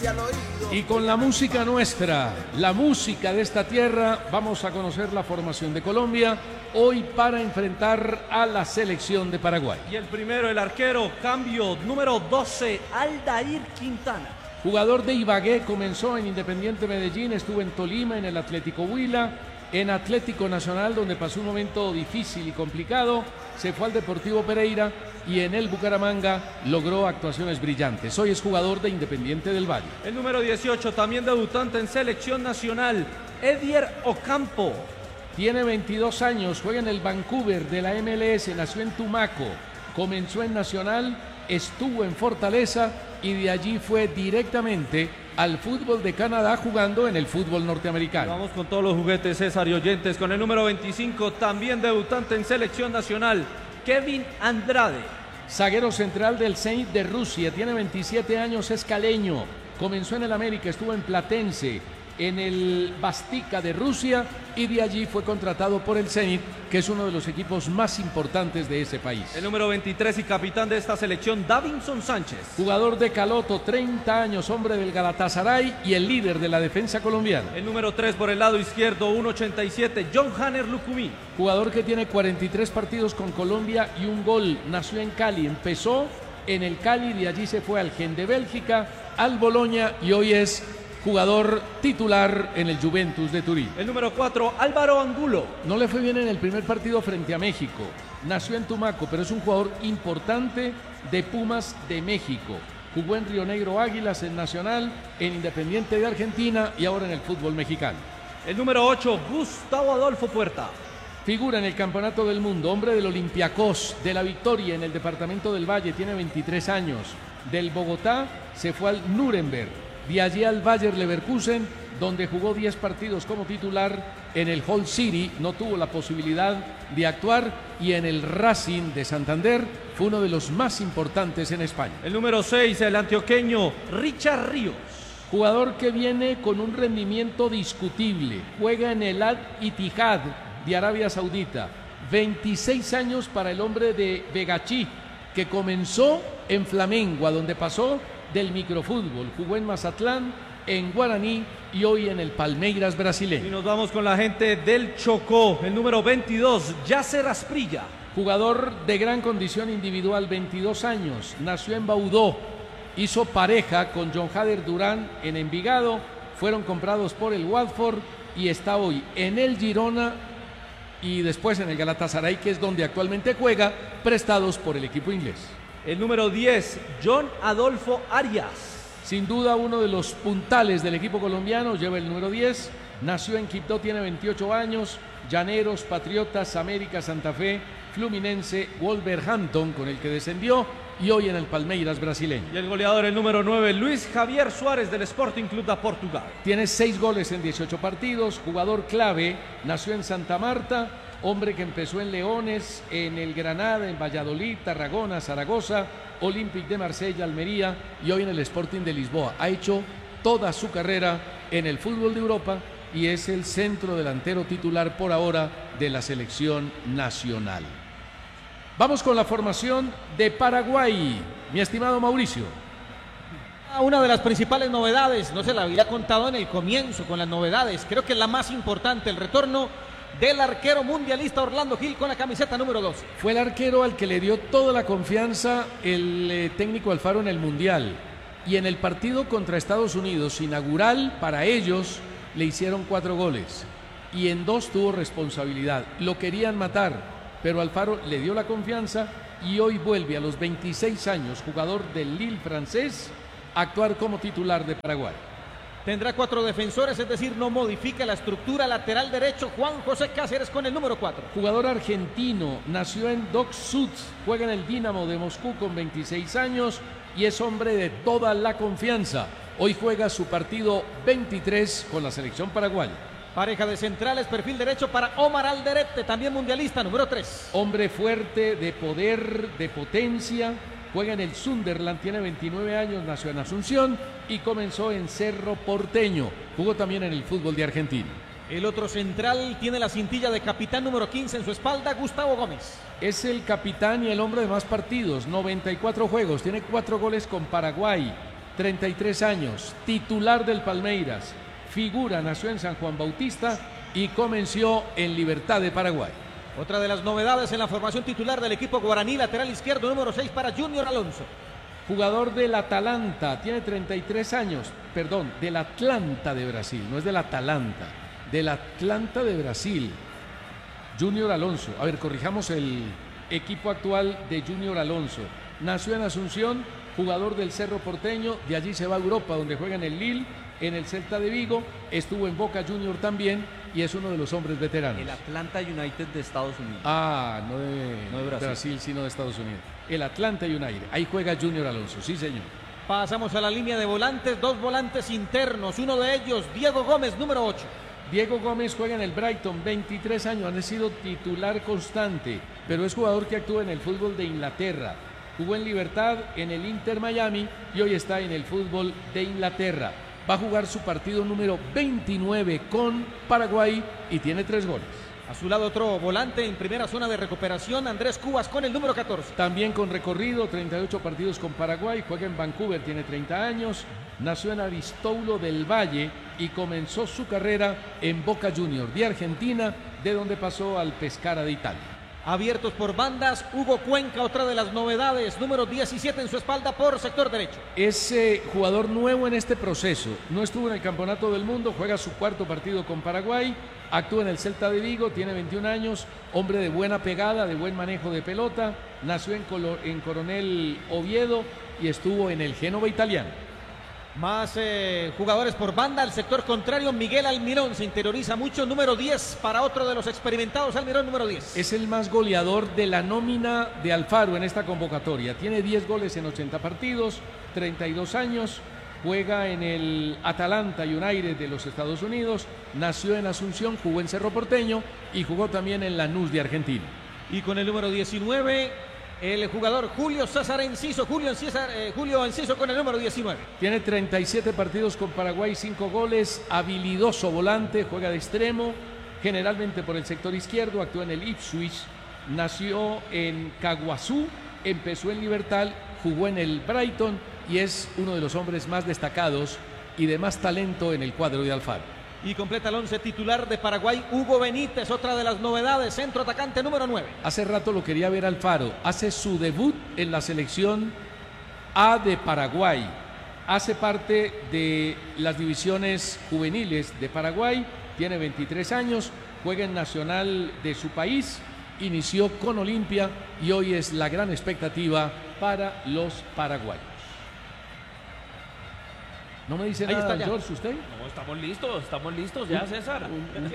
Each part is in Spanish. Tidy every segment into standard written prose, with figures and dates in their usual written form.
casi al oído. Y con la música nuestra, la música de esta tierra, vamos a conocer la formación de Colombia hoy para enfrentar a la selección de Paraguay. Y el primero, el arquero, cambio número 12, Aldair Quintana. Jugador de Ibagué, comenzó en Independiente Medellín, estuvo en Tolima, en el Atlético Huila, en Atlético Nacional, donde pasó un momento difícil y complicado, se fue al Deportivo Pereira y en el Bucaramanga logró actuaciones brillantes. Hoy es jugador de Independiente del Valle. El número 18, también debutante en selección nacional, Edier Ocampo. Tiene 22 años, juega en el Vancouver de la MLS, nació en Tumaco, comenzó en Nacional, estuvo en Fortaleza y de allí fue directamente al fútbol de Canadá jugando en el fútbol norteamericano. Vamos con todos los juguetes, César y oyentes, con el número 25, también debutante en selección nacional, Kevin Andrade. Zaguero central del Zenit de Rusia, tiene 27 años, es caleño, comenzó en el América, estuvo en Platense, en el Bastica de Rusia y de allí fue contratado por el Zenit, que es uno de los equipos más importantes de ese país. El número 23 y capitán de esta selección, Davinson Sánchez. Jugador de Caloto, 30 años, hombre del Galatasaray y el líder de la defensa colombiana. El número 3 por el lado izquierdo, 1.87, John Hanner Lucumí. Jugador que tiene 43 partidos con Colombia y un gol, nació en Cali, empezó en el Cali, de allí se fue al Gen de Bélgica, al Boloña y hoy es jugador titular en el Juventus de Turín. El número 4, Álvaro Angulo. No le fue bien en el primer partido frente a México. Nació en Tumaco, pero es un jugador importante de Pumas de México. Jugó en Río Negro Águilas, en Nacional, en Independiente de Argentina y ahora en el fútbol mexicano. El número 8, Gustavo Adolfo Puerta. Figura en el Campeonato del Mundo, hombre del Olympiacos, de la Victoria en el departamento del Valle, tiene 23 años. Del Bogotá se fue al Nuremberg. De allí al Bayer Leverkusen, donde jugó 10 partidos como titular. En el Hull City no tuvo la posibilidad de actuar y en el Racing de Santander fue uno de los más importantes en España. El número 6, el antioqueño Richard Ríos. Jugador que viene con un rendimiento discutible, juega en el Al-Ittihad de Arabia Saudita. 26 años para el hombre de Begachí, que comenzó en Flamengo, a donde pasó del microfútbol, jugó en Mazatlán, en Guaraní y hoy en el Palmeiras brasileño. Y nos vamos con la gente del Chocó, el número 22, Yasser Asprilla. Jugador de gran condición individual, 22 años, nació en Baudó, hizo pareja con John Hader Durán en Envigado, fueron comprados por el Watford y está hoy en el Girona y después en el Galatasaray, que es donde actualmente juega, prestados por el equipo inglés. El número 10, John Adolfo Arias. Sin duda uno de los puntales del equipo colombiano, lleva el número 10, nació en Quibdó, tiene 28 años, Llaneros, Patriotas, América, Santa Fe, Fluminense, Wolverhampton, con el que descendió, y hoy en el Palmeiras brasileño. Y el goleador, el número 9, Luis Javier Suárez del Sporting Club de Portugal. Tiene 6 goles en 18 partidos, jugador clave, nació en Santa Marta, hombre que empezó en Leones, en el Granada, en Valladolid, Tarragona, Zaragoza, Olympique de Marsella, Almería y hoy en el Sporting de Lisboa. Ha hecho toda su carrera en el fútbol de Europa y es el centro delantero titular por ahora de la selección nacional. Vamos con la formación de Paraguay, mi estimado Mauricio. Una de las principales novedades, no se la había contado en el comienzo con las novedades, creo que es la más importante, el retorno del arquero mundialista Orlando Gil con la camiseta número 12. Fue el arquero al que le dio toda la confianza el técnico Alfaro en el Mundial. Y en el partido contra Estados Unidos, inaugural para ellos, le hicieron 4 goles. Y en 2 tuvo responsabilidad. Lo querían matar, pero Alfaro le dio la confianza y hoy vuelve a los 26 años, jugador del Lille francés, a actuar como titular de Paraguay. Tendrá 4 defensores, es decir, no modifica la estructura. Lateral derecho, Juan José Cáceres con el número 4. Jugador argentino, nació en Dock Sud, juega en el Dinamo de Moscú con 26 años y es hombre de toda la confianza. Hoy juega su partido 23 con la selección paraguaya. Pareja de centrales, perfil derecho para Omar Alderete, también mundialista, número 3. Hombre fuerte, de poder, de potencia. Juega en el Sunderland, tiene 29 años, nació en Asunción y comenzó en Cerro Porteño. Jugó también en el fútbol de Argentina. El otro central tiene la cintilla de capitán número 15 en su espalda, Gustavo Gómez. Es el capitán y el hombre de más partidos, 94 juegos, tiene 4 goles con Paraguay. 33 años, titular del Palmeiras, figura, nació en San Juan Bautista y comenzó en Libertad de Paraguay. Otra de las novedades en la formación titular del equipo guaraní, lateral izquierdo número 6 para Junior Alonso. Jugador del Atalanta, tiene 33 años, perdón, del Atlanta de Brasil, no es del Atalanta, del Atlanta de Brasil. Junior Alonso, a ver, corrijamos el equipo actual de Junior Alonso. Nació en Asunción, jugador del Cerro Porteño, de allí se va a Europa, donde juega en el Lille, en el Celta de Vigo, estuvo en Boca Junior también y es uno de los hombres veteranos. El Atlanta United de Estados Unidos. Ah, no de Brasil, sino de Estados Unidos. El Atlanta United, ahí juega Junior Alonso, sí señor. Pasamos a la línea de volantes, dos volantes internos, uno de ellos, Diego Gómez, número 8. Diego Gómez juega en el Brighton, 23 años, ha sido titular constante, pero es jugador que actúa en el fútbol de Inglaterra. Jugó en Libertad, en el Inter Miami y hoy está en el fútbol de Inglaterra. Va a jugar su partido número 29 con Paraguay y tiene 3 goles. A su lado otro volante en primera zona de recuperación, Andrés Cubas con el número 14. También con recorrido, 38 partidos con Paraguay, juega en Vancouver, tiene 30 años, nació en Aristoulo del Valle y comenzó su carrera en Boca Juniors de Argentina, de donde pasó al Pescara de Italia. Abiertos por bandas, Hugo Cuenca, otra de las novedades, número 17 en su espalda por sector derecho. Es jugador nuevo en este proceso, no estuvo en el Campeonato del Mundo, juega su 4º partido con Paraguay, actúa en el Celta de Vigo, tiene 21 años, hombre de buena pegada, de buen manejo de pelota, nació en Coronel Oviedo y estuvo en el Génova italiano. Más jugadores por banda, al sector contrario, Miguel Almirón se interioriza mucho, número 10 para otro de los experimentados, Almirón número 10. Es el más goleador de la nómina de Alfaro en esta convocatoria, tiene 10 goles en 80 partidos, 32 años, juega en el Atalanta United de los Estados Unidos, nació en Asunción, jugó en Cerro Porteño y jugó también en Lanús de Argentina. Y con el número 19... el jugador Julio César Enciso, Julio Enciso con el número 19. Tiene 37 partidos con Paraguay, 5 goles, habilidoso volante, juega de extremo, generalmente por el sector izquierdo, actúa en el Ipswich, nació en Caguazú, empezó en Libertad, jugó en el Brighton y es uno de los hombres más destacados y de más talento en el cuadro de Alfaro. Y completa el 11 titular de Paraguay, Hugo Benítez, otra de las novedades, centro atacante número 9. Hace rato lo quería ver Alfaro, hace su debut en la selección A de Paraguay, hace parte de las divisiones juveniles de Paraguay, tiene 23 años, juega en Nacional de su país, inició con Olimpia y hoy es la gran expectativa para los paraguayos. ¿No me dice nada, George, usted? No, estamos listos ya, César.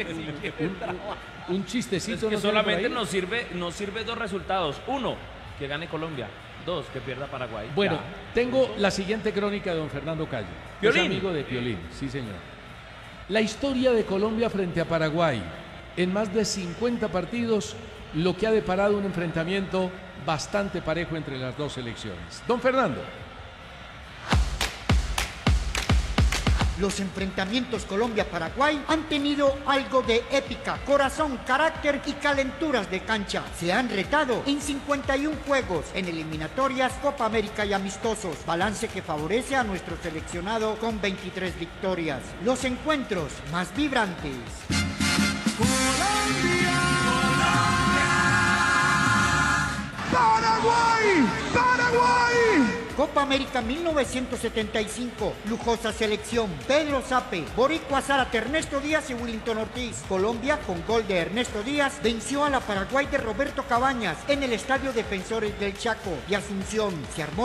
Un chistecito. Es que solamente nos sirve 2 resultados. 1, que gane Colombia. 2, que pierda Paraguay. Bueno, ya. tengo la siguiente crónica de don Fernando Calle. ¿Piolín? Es amigo de Piolín, sí señor. La historia de Colombia frente a Paraguay. En más de 50 partidos, lo que ha deparado un enfrentamiento bastante parejo entre las dos selecciones. Don Fernando. Los enfrentamientos Colombia-Paraguay han tenido algo de épica, corazón, carácter y calenturas de cancha. Se han retado en 51 juegos en eliminatorias, Copa América y amistosos. Balance que favorece a nuestro seleccionado con 23 victorias. Los encuentros más vibrantes. ¡Colombia! ¡Paraguay! ¡Paraguay! Copa América 1975, lujosa selección, Pedro Zape, Boricua Zárate, Ernesto Díaz y Willington Ortiz. Colombia, con gol de Ernesto Díaz, venció a la Paraguay de Roberto Cabañas en el Estadio Defensores del Chaco de Asunción. Se armó